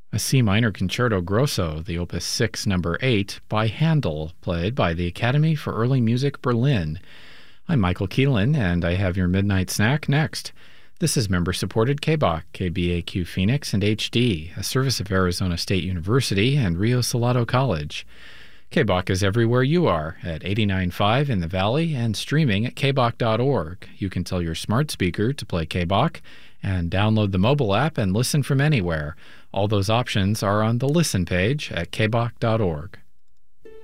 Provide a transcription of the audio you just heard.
A C minor concerto grosso, the Opus 6, number 8, by Handel, played by the Academy for Early Music Berlin. I'm Michael Keelan, and I have your Midnight Snack next. This is member-supported KBOC, KBAQ Phoenix, and HD, a service of Arizona State University and Rio Salado College. KBOC is everywhere you are, at 89.5 in the Valley and streaming at kbok.org. You can tell your smart speaker to play KBOC and download the mobile app and listen from anywhere. All those options are on the Listen page at kbok.org.